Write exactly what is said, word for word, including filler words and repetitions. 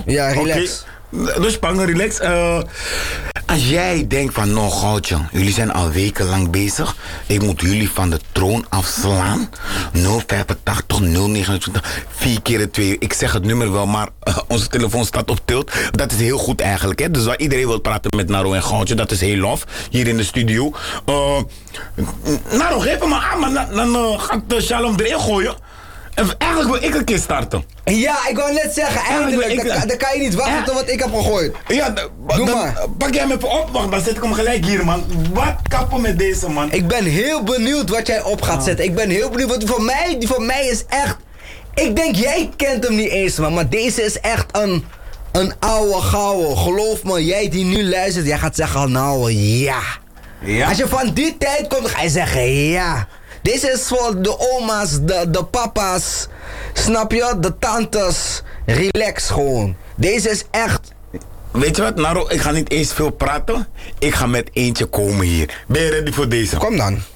Ja, relax. Okay. Dus Pang, relax. Uh, als jij denkt van, nou goudje, jullie zijn al wekenlang bezig. Ik moet jullie van de troon afslaan. nul vijfentachtig nul negenentwintig, vier keer twee. Ik zeg het nummer wel, maar uh, onze telefoon staat op tilt. Dat is heel goed eigenlijk. Hè? Dus waar iedereen wil praten met Naro en Goudje, dat is heel lof. Hier in de studio. Uh, Naro, geef hem maar aan, maar dan uh, gaat uh, Shalom erin gooien. En eigenlijk wil ik een keer starten. Ja, ik wou net zeggen, eindelijk. Ik, dan, dan kan je niet wachten tot wat ik heb gegooid. Ja, doe dan, maar. Pak jij hem even op, wacht, dan zet ik hem gelijk hier, man. Wat kappen met deze, man. Ik ben heel benieuwd wat jij op gaat zetten. Ik ben heel benieuwd, want die van mij, die van mij is echt... Ik denk, jij kent hem niet eens, man. Maar deze is echt een, een oude gouden. Geloof me, jij die nu luistert, jij gaat zeggen, nou ja. ja. Als je van die tijd komt, dan ga je zeggen, ja. Deze is voor de oma's, de, de papa's, snap je? De tantes. Relax gewoon. Deze is echt... Weet je wat, Naro? Ik ga niet eens veel praten. Ik ga met eentje komen hier. Ben je ready voor deze? Kom dan.